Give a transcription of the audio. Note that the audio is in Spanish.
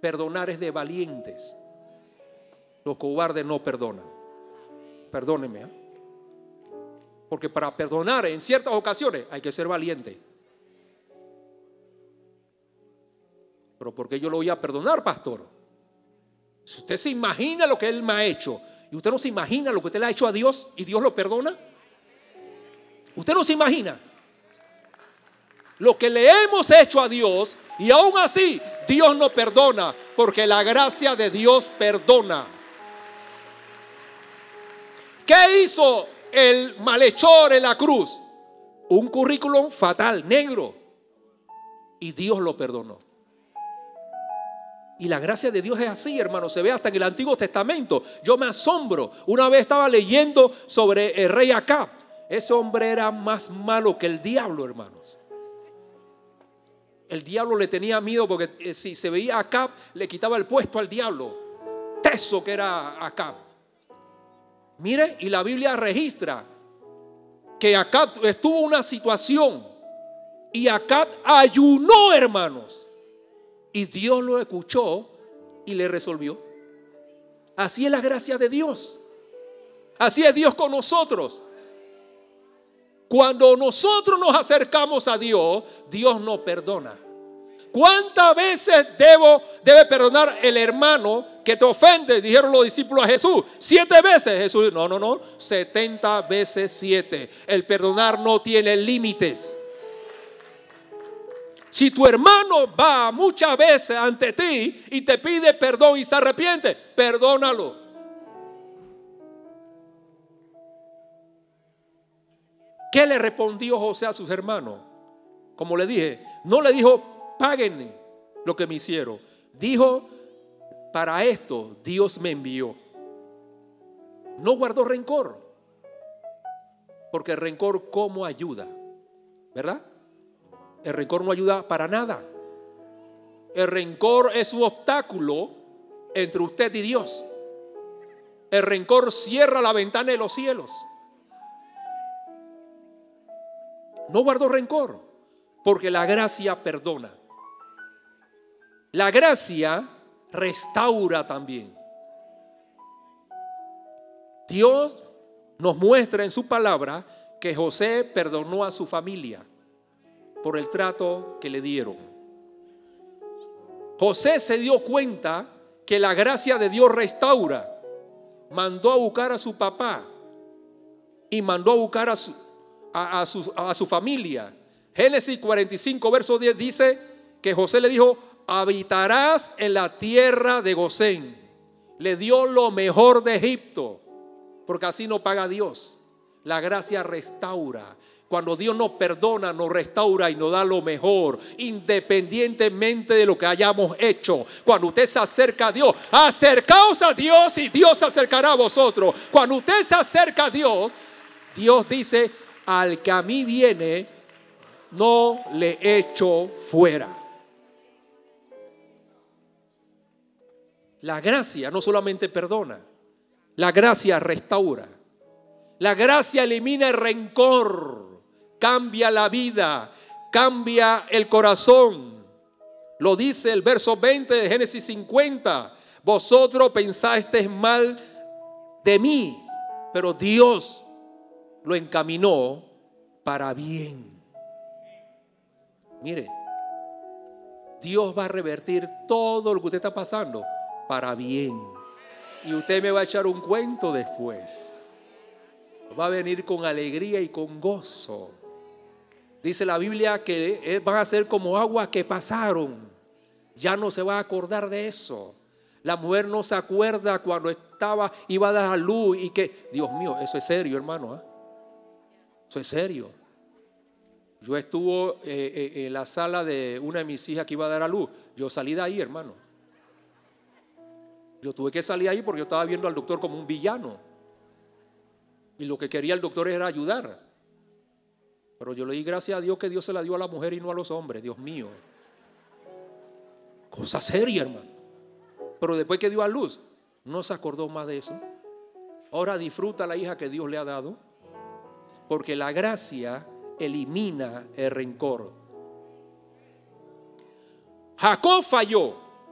Perdonar es de valientes. Los cobardes no perdonan. Perdónenme, ¿eh? Porque para perdonar en ciertas ocasiones hay que ser valiente. Pero ¿por qué yo lo voy a perdonar, pastor? Si usted se imagina lo que él me ha hecho y usted no se imagina lo que usted le ha hecho a Dios y Dios lo perdona. Usted no se imagina lo que le hemos hecho a Dios y aún así Dios no perdona, porque la gracia de Dios perdona. ¿Qué hizo el malhechor en la cruz? Un currículum fatal, negro, y Dios lo perdonó. Y la gracia de Dios es así, hermano. Se ve hasta en el Antiguo Testamento. Yo me asombro. Una vez estaba leyendo sobre el rey Acab. Ese hombre era más malo que el diablo, hermanos. El diablo le tenía miedo porque si se veía a Acab, le quitaba el puesto al diablo. Teso que era Acab. Mire, y la Biblia registra que Acab estuvo en una situación y Acab ayunó, hermanos. Y Dios lo escuchó y le resolvió. Así es la gracia de Dios. Así es Dios con nosotros. Cuando nosotros nos acercamos a Dios, Dios nos perdona. ¿Cuántas veces debe perdonar el hermano que te ofende? Dijeron los discípulos a Jesús. 7 veces. Jesús, no, 70 veces 7. El perdonar no tiene límites. Si tu hermano va muchas veces ante ti y te pide perdón y se arrepiente, perdónalo. ¿Qué le respondió José a sus hermanos? Como le dije, no le dijo, páguenme lo que me hicieron. Dijo, para esto Dios me envió. No guardó rencor, porque el rencor ¿cómo ayuda? ¿Verdad? El rencor no ayuda para nada. El rencor es un obstáculo entre usted y Dios. El rencor cierra la ventana de los cielos. No guardó rencor, porque la gracia perdona. La gracia restaura también. Dios nos muestra en su palabra que José perdonó a su familia por el trato que le dieron. José se dio cuenta que la gracia de Dios restaura. Mandó a buscar a su papá y mandó a buscar a su familia. Génesis 45 verso 10 dice que José le dijo, habitarás en la tierra de Gosén. Le dio lo mejor de Egipto, porque así no paga Dios. La gracia restaura. Cuando Dios nos perdona, nos restaura y nos da lo mejor, independientemente de lo que hayamos hecho. Cuando usted se acerca a Dios, acercaos a Dios y Dios se acercará a vosotros. Cuando usted se acerca a Dios, Dios dice, al que a mí viene, no le echo fuera. La gracia no solamente perdona, la gracia restaura. La gracia elimina el rencor. Cambia la vida, cambia el corazón. Lo dice el verso 20 de Génesis 50. Vosotros pensasteis mal de mí, pero Dios lo encaminó para bien. Mire, Dios va a revertir todo lo que usted está pasando para bien. Y usted me va a echar un cuento después. Va a venir con alegría y con gozo. Dice la Biblia que van a ser como aguas que pasaron. Ya no se va a acordar de eso. La mujer no se acuerda cuando iba a dar a luz y que, Dios mío, eso es serio, hermano, ¿eh? Eso es serio. Yo estuve en la sala de una de mis hijas que iba a dar a luz. Yo salí de ahí, hermano. Yo tuve que salir ahí porque yo estaba viendo al doctor como un villano. Y lo que quería el doctor era ayudar. Pero yo le di gracias a Dios que Dios se la dio a la mujer y no a los hombres. Dios mío. Cosa seria, hermano. Pero después que dio a luz, no se acordó más de eso. Ahora disfruta la hija que Dios le ha dado. Porque la gracia elimina el rencor. Jacob falló.